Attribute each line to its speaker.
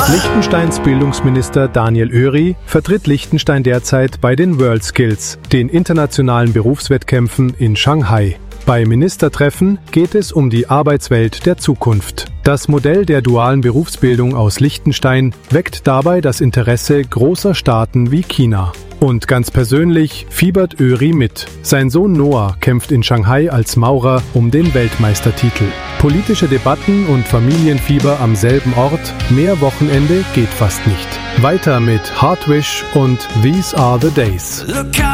Speaker 1: Liechtensteins Bildungsminister Daniel Oeri vertritt Liechtenstein derzeit bei den WorldSkills, den internationalen Berufswettkämpfen in Shanghai. Bei Ministertreffen geht es um die Arbeitswelt der Zukunft. Das Modell der dualen Berufsbildung aus Liechtenstein weckt dabei das Interesse großer Staaten wie China. Und ganz persönlich fiebert Oeri mit. Sein Sohn Noah kämpft in Shanghai als Maurer um den Weltmeistertitel. Politische Debatten und Familienfieber am selben Ort, mehr Wochenende geht fast nicht. Weiter mit Heartwish und These Are the Days.